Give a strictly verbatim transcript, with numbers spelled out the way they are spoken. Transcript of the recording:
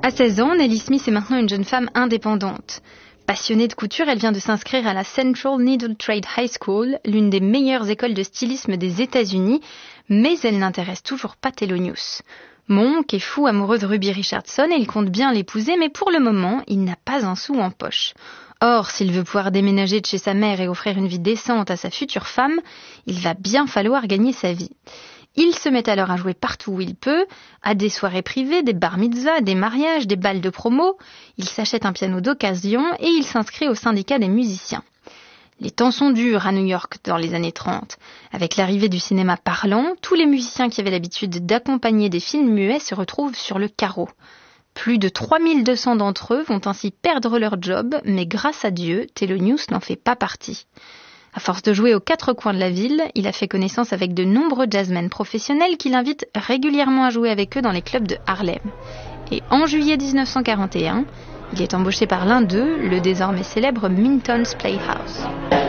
À seize ans, Nellie Smith est maintenant une jeune femme indépendante. Passionnée de couture, elle vient de s'inscrire à la Central Needle Trade High School, l'une des meilleures écoles de stylisme des États-Unis, mais elle n'intéresse toujours pas Thelonious. Monk est fou amoureux de Ruby Richardson et il compte bien l'épouser, mais pour le moment, il n'a pas un sou en poche. Or, s'il veut pouvoir déménager de chez sa mère et offrir une vie décente à sa future femme, il va bien falloir gagner sa vie. Il se met alors à jouer partout où il peut, à des soirées privées, des bar mitzvahs, des mariages, des balles de promo. Il s'achète un piano d'occasion et il s'inscrit au syndicat des musiciens. Les temps sont durs à New York dans les années trente. Avec l'arrivée du cinéma parlant, tous les musiciens qui avaient l'habitude d'accompagner des films muets se retrouvent sur le carreau. Plus de trois mille deux cents d'entre eux vont ainsi perdre leur job, mais grâce à Dieu, Thelonious n'en fait pas partie. À force de jouer aux quatre coins de la ville, il a fait connaissance avec de nombreux jazzmen professionnels qui l'invitent régulièrement à jouer avec eux dans les clubs de Harlem. Et en juillet dix-neuf cent quarante et un, il est embauché par l'un d'eux, le désormais célèbre Minton's Playhouse.